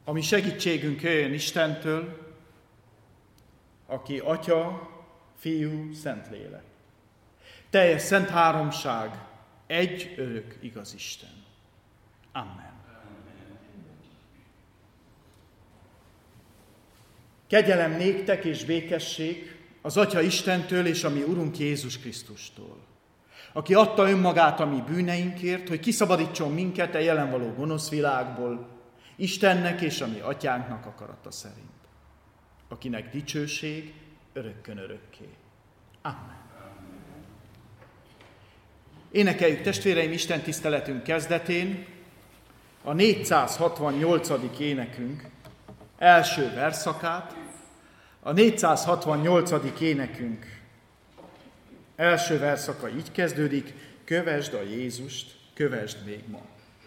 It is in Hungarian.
ami segítségünk jöjjön Istentől, aki Atya, Fiú, Szentlélek. Teljes szent háromság, egy örök igaz Isten. Amen. Kegyelem néktek és békesség az Atya Istentől és a mi Urunk Jézus Krisztustól, aki adta önmagát a mi bűneinkért, hogy kiszabadítson minket a jelen való gonosz világból, Istennek és a mi Atyánknak akarata szerint, akinek dicsőség örökkön örökké. Amen. Énekeljük, testvéreim, Isten tiszteletünk kezdetén a 468. énekünk első versszakát. A 468. énekünk első versszaka így kezdődik: kövesd a Jézust, kövesd még ma.